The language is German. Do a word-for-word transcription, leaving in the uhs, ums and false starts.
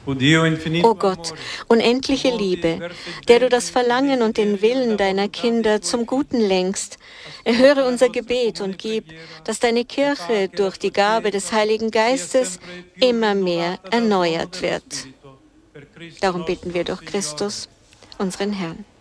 O Gott, unendliche Liebe, der du das Verlangen und den Willen deiner Kinder zum Guten lenkst, erhöre unser Gebet und gib, dass deine Kirche durch die Gabe des Heiligen Geistes immer mehr erneuert wird. Darum bitten wir durch Christus, unseren Herrn.